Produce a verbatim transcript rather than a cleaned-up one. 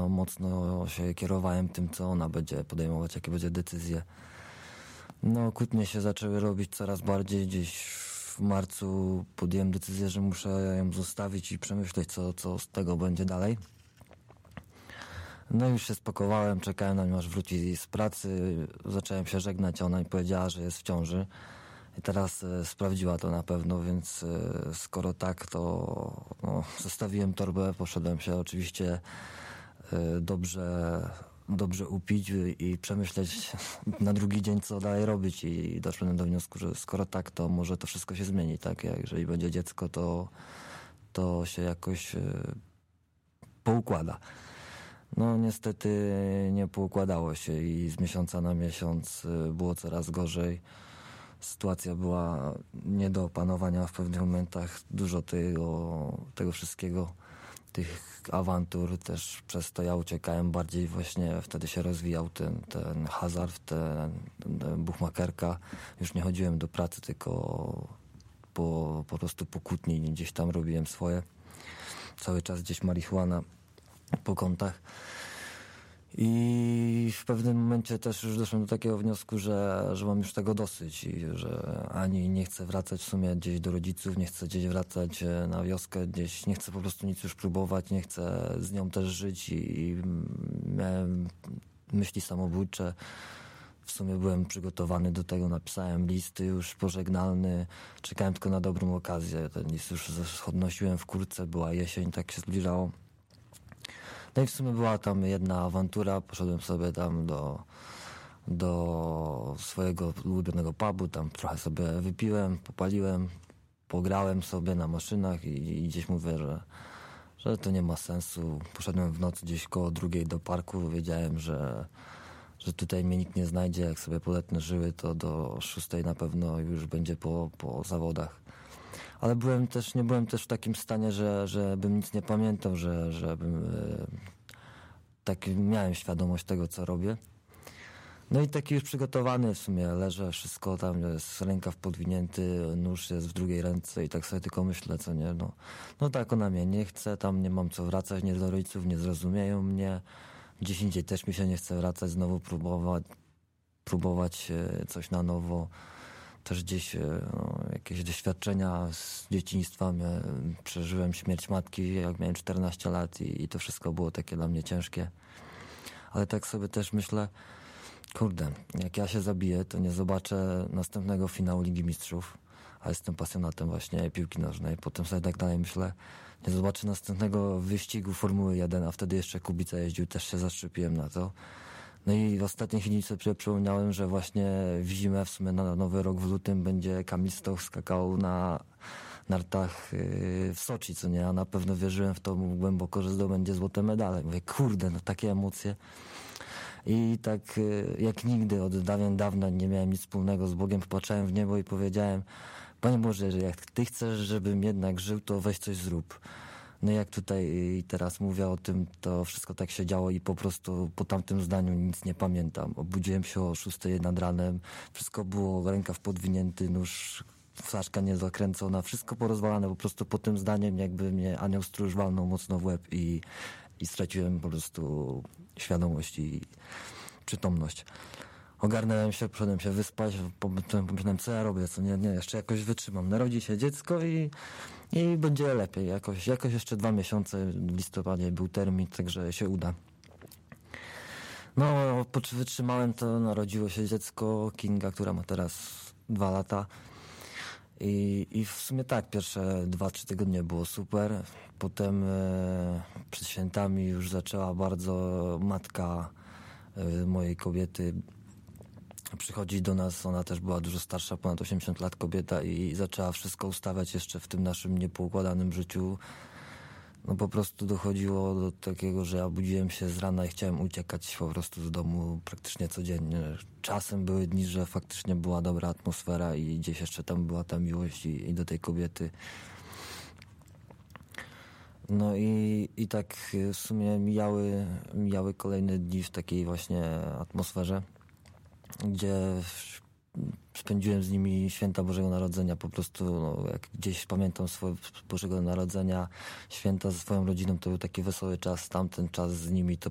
no, mocno się kierowałem tym, co ona będzie podejmować, jakie będzie decyzje. No, kłótnie się zaczęły robić coraz bardziej. Gdzieś w marcu podjąłem decyzję, że muszę ją zostawić i przemyśleć, co, co z tego będzie dalej. No już się spakowałem, czekałem na nią, aż wróci z pracy. Zacząłem się żegnać, ona mi powiedziała, że jest w ciąży. I teraz e, sprawdziła to na pewno, więc e, skoro tak, to no, zostawiłem torbę, poszedłem się oczywiście e, dobrze, dobrze upić i przemyśleć na drugi dzień, co dalej robić. I doszedłem do wniosku, że skoro tak, to może to wszystko się zmieni. Tak? Jak jeżeli będzie dziecko, to, to się jakoś e, poukłada. No niestety nie poukładało się i z miesiąca na miesiąc było coraz gorzej. Sytuacja była nie do opanowania w pewnych momentach. Dużo tego, tego wszystkiego, tych awantur też przez to ja uciekałem bardziej. Właśnie wtedy się rozwijał ten, ten hazard, ten, ten buchmakerka. Już nie chodziłem do pracy, tylko po, po prostu po kłótni gdzieś tam robiłem swoje. Cały czas gdzieś marihuana po kątach. I w pewnym momencie też już doszłem do takiego wniosku, że, że mam już tego dosyć i że ani nie chcę wracać w sumie gdzieś do rodziców, nie chcę gdzieś wracać na wioskę, gdzieś nie chcę po prostu nic już próbować, nie chcę z nią też żyć i, i miałem myśli samobójcze. W sumie byłem przygotowany do tego, napisałem listy już pożegnalny, czekałem tylko na dobrą okazję. Ten list już odnosiłem w kurtce, była jesień, tak się zbliżało. No i w sumie była tam jedna awantura, poszedłem sobie tam do, do swojego ulubionego pubu, tam trochę sobie wypiłem, popaliłem, pograłem sobie na maszynach i, i gdzieś mówię, że, że to nie ma sensu. Poszedłem w nocy gdzieś koło drugiej do parku, wiedziałem, że, że tutaj mnie nikt nie znajdzie, jak sobie poletnę żyły, to do szóstej na pewno już będzie po, po zawodach. Ale byłem też, nie byłem też w takim stanie, że, że bym nic nie pamiętał, że, że bym, e, tak miałem świadomość tego, co robię. No i taki już przygotowany w sumie leżę, wszystko tam jest, rękaw podwinięty, nóż jest w drugiej ręce i tak sobie tylko myślę, co nie, no, no tak ona mnie nie chce, tam nie mam co wracać, nie do rodziców, nie zrozumieją mnie, gdzieś indziej też mi się nie chce wracać, znowu próbować, próbować coś na nowo. Też gdzieś no, jakieś doświadczenia z dzieciństwa. Miałem, przeżyłem śmierć matki, jak miałem czternaście lat i, i to wszystko było takie dla mnie ciężkie. Ale tak sobie też myślę, kurde, jak ja się zabiję, to nie zobaczę następnego finału Ligi Mistrzów, a jestem pasjonatem właśnie piłki nożnej. Potem sobie tak dalej myślę, nie zobaczę następnego wyścigu Formuły jeden, a wtedy jeszcze Kubica jeździł, też się zaszczepiłem na to. No i w ostatniej chwili sobie przypomniałem, że właśnie w zimę, w sumie na Nowy Rok w lutym będzie Kamil Stoch skakał na nartach w Soczi, co nie? A na pewno wierzyłem w to głęboko, że zdobędzie złote medale. Mówię, kurde, no takie emocje. I tak jak nigdy od dawien dawna nie miałem nic wspólnego z Bogiem, popatrzyłem w niebo i powiedziałem, Panie Boże, jak Ty chcesz, żebym jednak żył, to weź coś zrób. No jak tutaj teraz mówię o tym, to wszystko tak się działo i po prostu po tamtym zdaniu nic nie pamiętam. Obudziłem się o szóstej nad ranem, wszystko było, rękaw podwinięty, nóż, flaszka niezakręcona, wszystko porozwalane, po prostu po tym zdaniem jakby mnie anioł stróż walnął mocno w łeb i, i straciłem po prostu świadomość i przytomność. Ogarnąłem się, poszedłem się wyspać, pomyślałem, co ja robię, co nie, nie, jeszcze jakoś wytrzymam. Narodzi się dziecko i, i będzie lepiej. Jakoś, jakoś jeszcze dwa miesiące, w listopadzie był termin, także się uda. No, po czym wytrzymałem to, narodziło się dziecko Kinga, która ma teraz dwa lata. I, i w sumie tak, pierwsze dwa, trzy tygodnie było super. Potem e, przed świętami już zaczęła bardzo matka e, mojej kobiety przychodzić do nas, ona też była dużo starsza, ponad osiemdziesiąt lat kobieta i zaczęła wszystko ustawiać jeszcze w tym naszym niepoukładanym życiu. No po prostu dochodziło do takiego, że ja budziłem się z rana i chciałem uciekać po prostu z domu praktycznie codziennie. Czasem były dni, że faktycznie była dobra atmosfera i gdzieś jeszcze tam była ta miłość i, i do tej kobiety. No i, i tak w sumie mijały, mijały kolejne dni w takiej właśnie atmosferze, gdzie spędziłem z nimi święta Bożego Narodzenia. Po prostu no, jak gdzieś pamiętam swoje Bożego Narodzenia, święta ze swoją rodziną, to był taki wesoły czas. Tamten czas z nimi to